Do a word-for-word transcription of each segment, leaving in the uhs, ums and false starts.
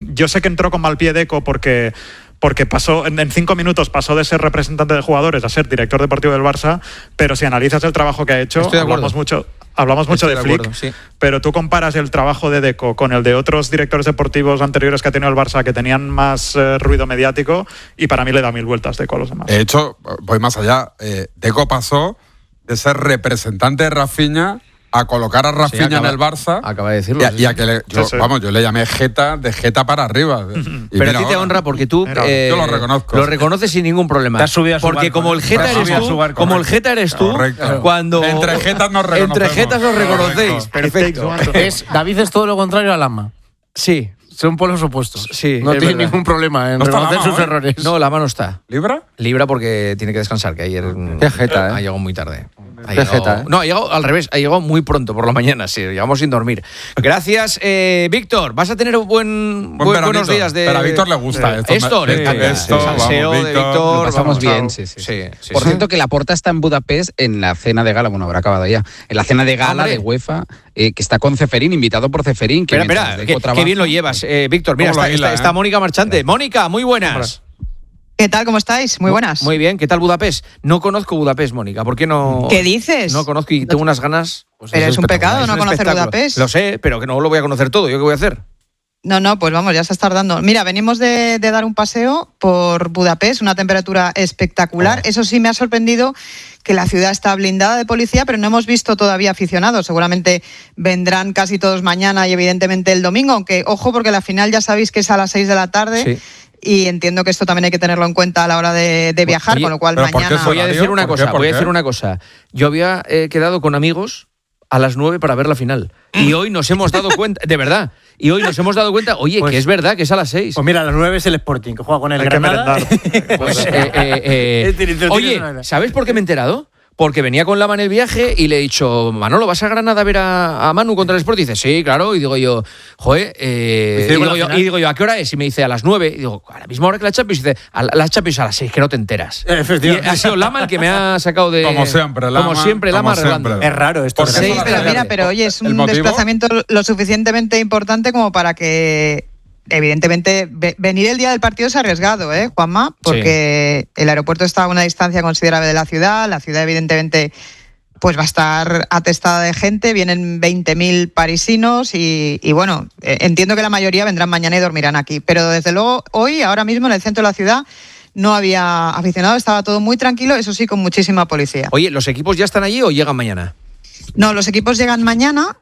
yo sé que entró con mal pie Deco porque... porque pasó en, en cinco minutos pasó de ser representante de jugadores a ser director deportivo del Barça, pero si analizas el trabajo que ha hecho, hablamos mucho, hablamos mucho de Flick, sí. Pero tú comparas el trabajo de Deco con el de otros directores deportivos anteriores que ha tenido el Barça que tenían más eh, ruido mediático, y para mí le da mil vueltas Deco a los demás. De hecho, voy más allá, eh, Deco pasó de ser representante de Rafinha a colocar a Rafinha sí, acaba, en el Barça. Acaba de decirlo. Y a, sí, y a que le, yo, sí, sí. Vamos, yo le llamé Jeta, de Jeta para arriba. Y pero a ti te ahora, honra porque tú eh, yo lo reconozco. Lo reconoces sin ningún problema. Te has subido a su porque barco, como el Jeta eres tú, barco, como el Jeta eres tú, correcto. Cuando entre Jetas nos reconocemos. Entre Jetas os reconocéis. Perfecto. Es, David es todo lo contrario a Lama. Sí. Son polos opuestos. Sí, no tiene verdad. ningún problema en no reconocer sus ¿eh? errores. No, Lama no está. ¿Libra? Libra porque tiene que descansar, que ayer Qué jeta, ¿eh? ha llegado muy tarde. Ha Qué llegado, jeta, ¿eh? No, ha llegado al revés, ha llegado muy pronto por la mañana, sí, llegamos sin dormir. Gracias, eh, Víctor. Vas a tener un buen, buen buen buenos días de. Pero a Víctor le gusta esto. Esto, le encanta. Esto, el salseo vamos, de Víctor. Víctor. Lo pasamos vamos, bien, claro. sí, sí. sí, sí Por sí. cierto, que Laporta está en Budapest en la cena de gala, bueno, habrá acabado ya, en la cena de gala Hombre. de UEFA, eh, que está con Ceferín, invitado por Ceferín. Que Espera, espera, que, que bien lo llevas, eh, Víctor. Mira, está, hila, está, eh? está Mónica Marchante. Mónica, muy buenas. ¿Qué tal? ¿Cómo estáis? Muy buenas. Muy bien, ¿qué tal Budapest? No conozco Budapest, Mónica. ¿Por qué no? ¿Qué dices? No conozco y tengo unas ganas. Pues pero es un pecado es no un conocer espectáculo. Budapest. Lo sé, pero que no lo voy a conocer todo. ¿Yo qué voy a hacer? No, no, pues vamos, ya se está dando. Mira, venimos de, de dar un paseo por Budapest, una temperatura espectacular. Oh. Eso sí, me ha sorprendido que la ciudad está blindada de policía, pero no hemos visto todavía aficionados. Seguramente vendrán casi todos mañana y evidentemente el domingo, aunque ojo, porque la final ya sabéis que es a las seis de la tarde. Sí. Y entiendo que esto también hay que tenerlo en cuenta a la hora de, de viajar, Oye, con lo cual mañana... Voy a decir una cosa, voy a decir una cosa. Yo había eh, quedado con amigos a las nueve para ver la final. Y hoy nos hemos dado cuenta, de verdad, y hoy nos hemos dado cuenta, oye, pues, que es verdad que es a las seis. Pues mira, a las nueve es el Sporting, que juega con el hay Granada. Que pues, eh, eh, eh, oye, ¿sabes por qué me he enterado? Porque venía con Lama en el viaje y le he dicho, Manolo, ¿vas a Granada a ver a, a Manu contra el Sport? Y dice, sí, claro. Y digo yo, joder, eh, y, digo yo, y digo yo, ¿a qué hora es? Y me dice, a las nueve. Y digo, a la misma hora que la Champions. Y dice, a la, la Champions a las seis, que no te enteras. Efectivamente. Y ha sido Lama el que me ha sacado de... Como siempre, Lama. Como siempre, Lama arreglando. Es raro esto. Sí, pero mira, pero oye, es un desplazamiento lo suficientemente importante como para que... Evidentemente, venir el día del partido es arriesgado, ¿eh, Juanma? Porque sí. El aeropuerto está a una distancia considerable de la ciudad. La ciudad, evidentemente, pues va a estar atestada de gente. Vienen veinte mil parisinos y, y, bueno, entiendo que la mayoría vendrán mañana y dormirán aquí. Pero, desde luego, hoy, ahora mismo, en el centro de la ciudad, no había aficionados. Estaba todo muy tranquilo, eso sí, con muchísima policía. Oye, ¿los equipos ya están allí o llegan mañana? No, los equipos llegan mañana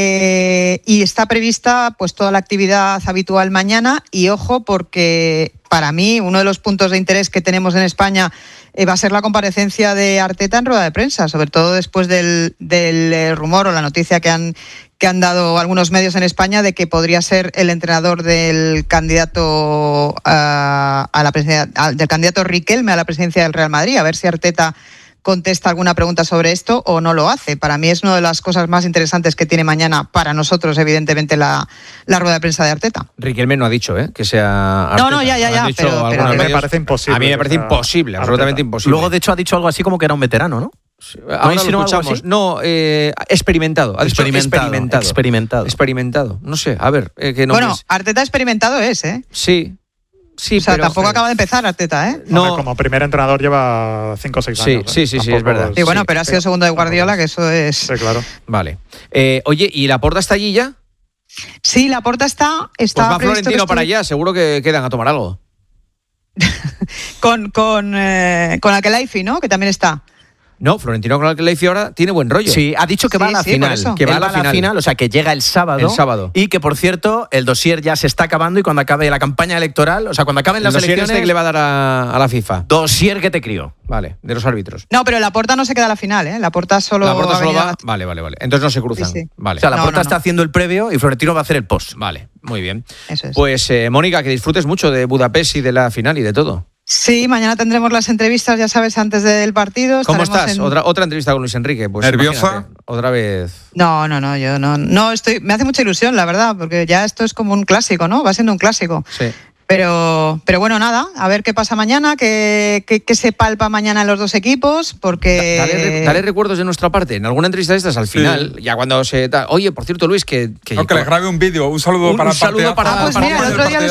eh, y está prevista pues toda la actividad habitual mañana. Y ojo, porque para mí uno de los puntos de interés que tenemos en España eh, va a ser la comparecencia de Arteta en rueda de prensa, sobre todo después del, del eh, rumor o la noticia que han, que han dado algunos medios en España de que podría ser el entrenador del candidato a, a la presidencia, del candidato Riquelme a la presidencia del Real Madrid. A ver si Arteta contesta alguna pregunta sobre esto o no lo hace. Para mí es una de las cosas más interesantes que tiene mañana para nosotros, evidentemente, la, la rueda de prensa de Arteta. Riquelme no ha dicho ¿eh? que sea Arteta. No, no, ya, ya, ya. Pero, pero a mí me parece imposible. A mí me parece imposible, Arteta. absolutamente imposible. Luego, de hecho, ha dicho algo así como que era un veterano, ¿no? Sí. Ahora lo escuchamos. No, eh, experimentado. Ha dicho experimentado, experimentado. Experimentado. Experimentado. No sé, a ver. Eh, que no bueno, es... Arteta experimentado es, ¿eh? Sí. Sí, o sea, pero, tampoco joder. acaba de empezar Arteta, ¿eh? No. Hombre, como primer entrenador lleva cinco o seis sí, años. Sí, sí, sí, sí, es verdad. Y bueno, sí, pero ha sido segundo de Guardiola, que eso es... Sí, claro. Vale. Eh, oye, ¿y Laporta está allí ya? Sí, Laporta está... está pues va Florentino para allá, seguro que quedan a tomar algo. con con, eh, con Akelaifi, ¿no? Que también está. No, Florentino con el que le hice ahora tiene buen rollo. Sí, ha dicho que va sí, a la sí, final. Que va, va a la, la final. final, o sea, que llega el sábado. El sábado. Y que, por cierto, el dossier ya se está acabando y cuando acabe la campaña electoral, o sea, cuando acaben las el elecciones... este que le va a dar a, a la FIFA. Dossier que te crió. Vale, de los árbitros. No, pero Laporta no se queda a la final, ¿eh? Laporta solo... Laporta solo va... La... Vale, vale, vale. Entonces no se cruzan. Sí, sí. Vale. O sea, Laporta no, no, no. está haciendo el previo y Florentino va a hacer el post. Vale, muy bien. Eso es. Pues, eh, Mónica, que disfrutes mucho de Budapest y de la final y de todo. Sí, mañana tendremos las entrevistas, ya sabes, antes del partido. ¿Cómo estás? En... Otra, otra entrevista con Luis Enrique. Pues, ¿nerviosa? Imagínate, otra vez. No, no, no, yo no, no estoy. Me hace mucha ilusión, la verdad, porque ya esto es como un clásico, ¿no? Va siendo un clásico. Sí. Pero, pero bueno, nada, a ver qué pasa mañana, qué, qué, qué se palpa mañana en los dos equipos, porque... Dale, dale recuerdos de nuestra parte. En alguna entrevista de estas, al final, sí. ya cuando se... Oye, por cierto, Luis, que... que no, que le grabe un vídeo, un saludo un, para un saludo el para, ah, pues para, mira, para el otro día